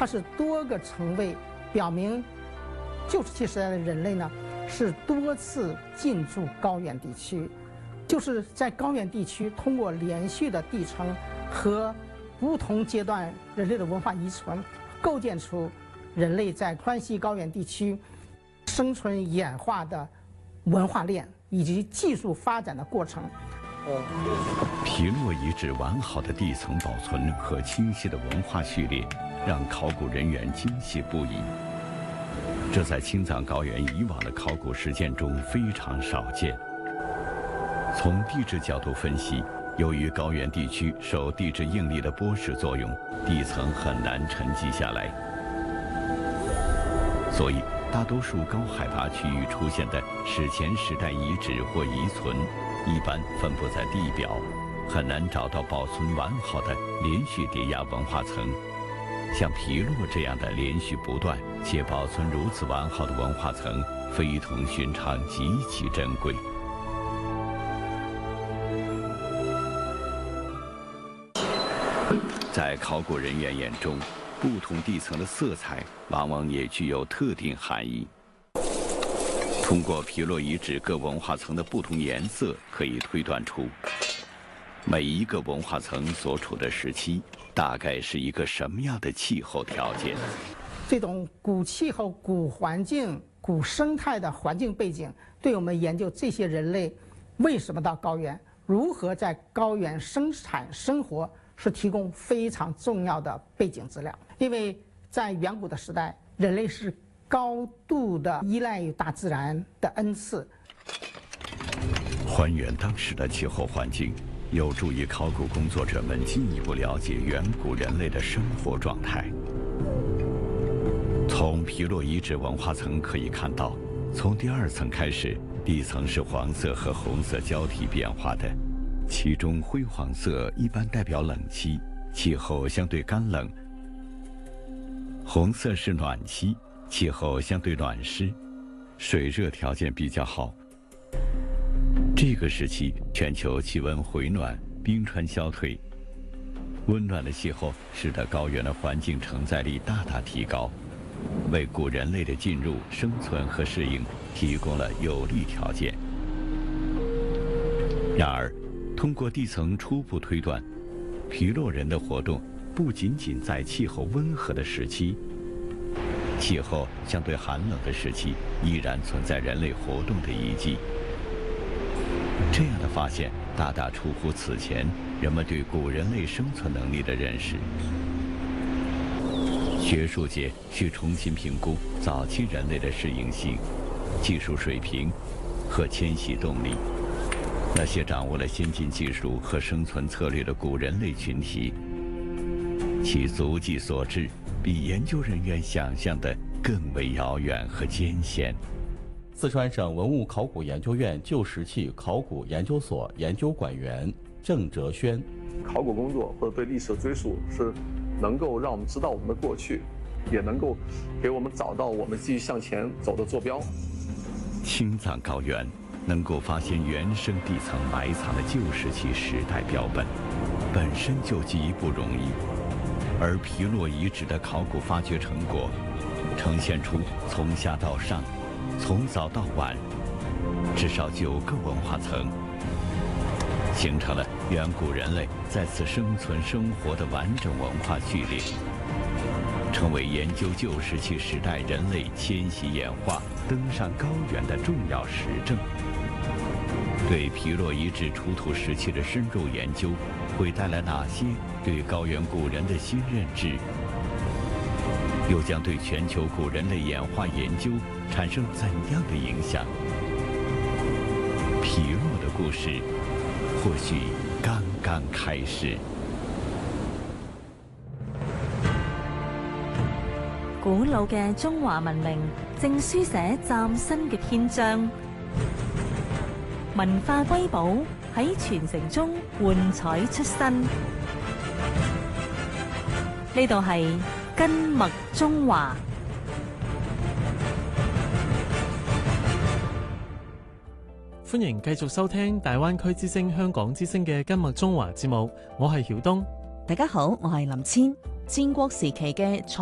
它是多个层位，表明旧石器时代的人类呢是多次进驻高原地区，就是在高原地区通过连续的地层和不同阶段人类的文化遗存，构建出人类在川西高原地区生存演化的文化链以及技术发展的过程。 皮洛遗址完好的地层保存和清晰的文化序列，让考古人员惊喜不已。这在青藏高原以往的考古实践中非常少见。从地质角度分析，由于高原地区受地质应力的剥蚀作用，地层很难沉积下来，所以大多数高海拔区域出现的史前时代遗址或遗存，一般分布在地表，很难找到保存完好的连续叠压文化层。像皮洛这样的连续不断且保存如此完好的文化层，非同寻常，极其珍贵。在考古人员眼中，不同地层的色彩往往也具有特定含义。通过皮洛遗址各文化层的不同颜色，可以推断出每一个文化层所处的时期大概是一个什么样的气候条件。 这种古气候、古环境、古生态的环境背景，对我们研究这些人类为什么到高原，如何在高原生产生活，是提供非常重要的背景资料。因为在远古的时代，人类是高度的依赖于大自然的恩赐。 还原当时的气候环境，有助于考古工作者们进一步了解远古人类的生活状态。从皮洛遗址文化层可以看到，从第2层开始，地层是黄色和红色交替变化的，其中灰黄色一般代表冷期，气候相对干冷；红色是暖期，气候相对暖湿，水热条件比较好。这个时期，全球气温回暖，冰川消退，温暖的气候使得高原的环境承载力大大提高，为古人类的进入、生存和适应提供了有利条件。然而，通过地层初步推断，皮洛人的活动不仅仅在气候温和的时期，气候相对寒冷的时期依然存在人类活动的遗迹。这样的发现大大出乎此前人们对古人类生存能力的认识。学术界需重新评估早期人类的适应性、技术水平和迁徙动力。那些掌握了先进技术和生存策略的古人类群体，其足迹所至比研究人员想象的更为遥远和艰险。 四川省文物考古研究院旧石器考古研究所研究馆员郑哲轩： 考古工作或者对历史的追溯，是能够让我们知道我们的过去，也能够给我们找到我们继续向前走的坐标。 青藏高原能够发现原生地层埋藏的旧石器时代标本，本身就极不容易。而皮洛遗址的考古发掘成果，呈现出从下到上、从早到晚，至少9个文化层，形成了远古人类在此生存生活的完整文化序列，成为研究旧石器时代人类迁徙演化、登上高原的重要实证。对皮洛遗址出土石器的深入研究，会带来哪些对高原古人的新认知？又将对全球古人类演化研究产生怎样的影响？皮洛的故事或许剛剛開始。 古老嘅中華文明正書寫嶄新嘅篇章，文化瑰寶喺傳承中喚彩出新。呢度係根脈中華。 歡迎繼續收聽大灣區之聲香港之聲嘅根脈中華節目，我係曉東。 大家好，我係林千。戰國時期嘅